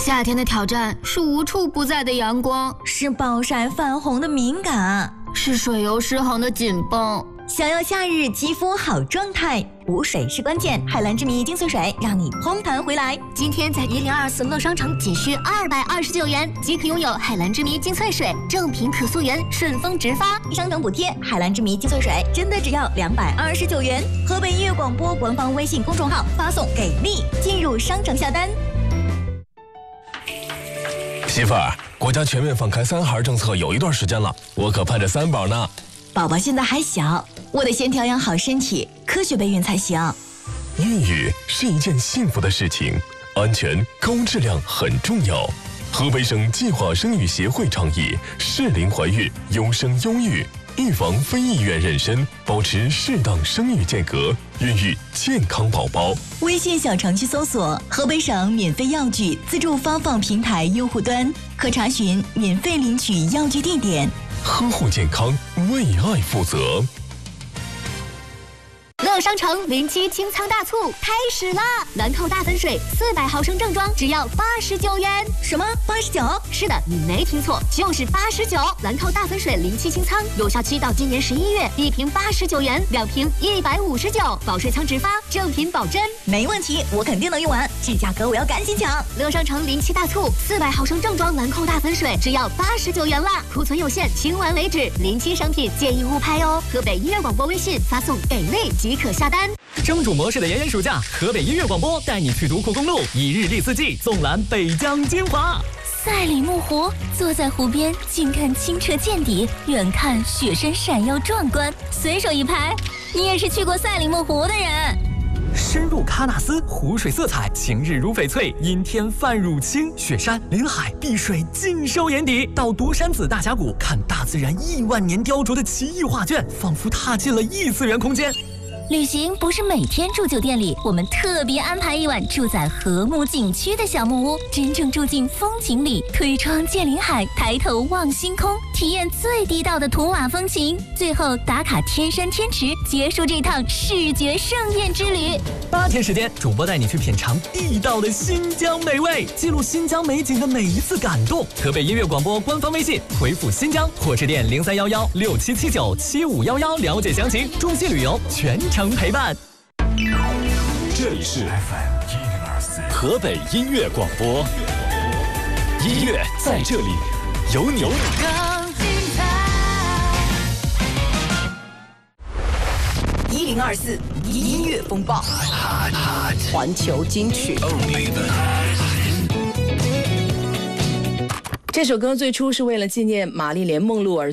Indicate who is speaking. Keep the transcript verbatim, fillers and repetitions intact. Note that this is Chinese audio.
Speaker 1: 夏天的挑战是无处不在的阳光，
Speaker 2: 是暴晒泛红的敏感，
Speaker 1: 是水油失衡的紧绷。
Speaker 2: 想要夏日肌肤好状态，补水是关键。海蓝之谜精粹水让你嘭弹回来。
Speaker 3: 今天在一零二四乐商城仅需二百二十九元即可拥有海蓝之谜精粹水，正品可溯源，顺丰直发，
Speaker 2: 商城补贴。海蓝之谜精粹水真的只要两百二十九元。河北音乐广播官方微信公众号发送给力，进入商城下单。
Speaker 4: 媳妇儿，国家全面放开三孩政策有一段时间了，我可盼着三宝呢。
Speaker 2: 宝宝现在还小，我得先调养好身体，科学备孕才行。
Speaker 4: 孕育是一件幸福的事情，安全高质量很重要。河北省计划生育协会倡议适龄怀孕，优生优育，预防非意愿妊娠，保持适当生育间隔，孕育健康宝宝。
Speaker 2: 微信小程序搜索河北省免费药具自助发放平台用户端，可查询免费领取药具地点。
Speaker 4: 呵护健康，为爱负责。
Speaker 3: 乐商城零七清仓大促开始啦！兰蔻大粉水四百毫升正装只要八十九元。
Speaker 2: 什么？八十九？
Speaker 3: 是的，你没听错，就是八十九。兰蔻大粉水零七清仓有效期到今年十一月，一瓶八十九元，两瓶一百五十九，保税仓直发，正品保真。
Speaker 2: 没问题，我肯定能用完。这价格我要赶紧抢！
Speaker 3: 乐商城零七大促，四百毫升正装兰蔻大粉水只要八十九元啦，库存有限，清完为止。零七商品建议勿拍哦。河北音乐广播微信发送给力即可下单。
Speaker 5: 蒸煮模式的炎炎暑假，河北音乐广播带你去独库公路，一日历四季，纵览北疆精华。
Speaker 6: 赛里木湖，坐在湖边，近看清澈见底，远看雪山闪耀壮观。随手一拍，你也是去过赛里木湖的人。
Speaker 5: 深入喀纳斯，湖水色彩，晴日如翡翠，阴天泛乳青，雪山、林海、碧水尽收眼底。到独山子大峡谷，看大自然亿万年雕琢的奇异画卷，仿佛踏进了异次元空间。
Speaker 6: 旅行不是每天住酒店里，我们特别安排一晚住在和睦景区的小木屋，真正住进风景里，推窗见林海，抬头望星空，体验最地道的图瓦风情。最后打卡天山天池，结束这趟视觉盛宴之旅。
Speaker 5: 八天时间，主播带你去品尝地道的新疆美味，记录新疆美景的每一次感动。河北音乐广播官方微信回复新疆或致电零三幺幺六七七九七五幺幺了解详情。中西旅游全程陪伴。
Speaker 7: 这里是 F M 一零二四河北音乐广播，音乐在这里，有你。
Speaker 2: 一零二四音乐风暴，环球金曲。
Speaker 8: 这首歌最初是为了纪念玛丽莲·梦露而